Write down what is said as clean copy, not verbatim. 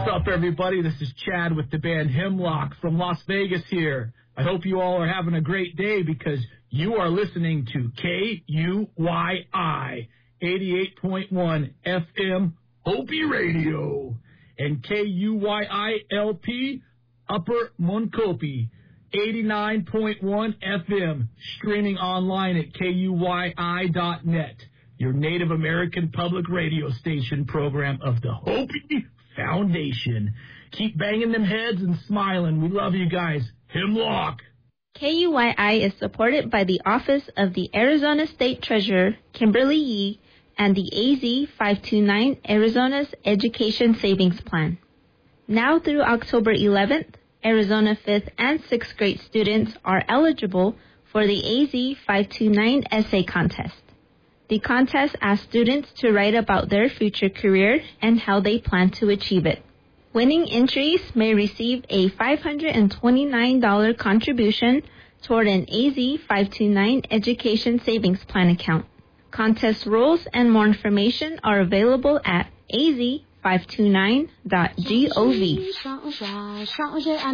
What's up, everybody? This is Chad with the band Hemlock from Las Vegas here. I hope you all are having a great day because you are listening to KUYI 88.1 FM Hopi Radio and KUYI-LP Upper Montgomery 89.1 FM, streaming online at KUYI.net, your Native American public radio station program of the Hopi Foundation. Keep banging them heads and smiling. We love you guys. Hemlock. KUYI is supported by the Office of the Arizona State Treasurer, Kimberly Yee, and the AZ 529 Arizona's Education Savings Plan. Now through October 11th, Arizona 5th and 6th grade students are eligible for the AZ 529 Essay Contest. The contest asks students to write about their future career and how they plan to achieve it. Winning entries may receive a $529 contribution toward an AZ 529 Education Savings Plan account. Contest rules and more information are available at az529.gov.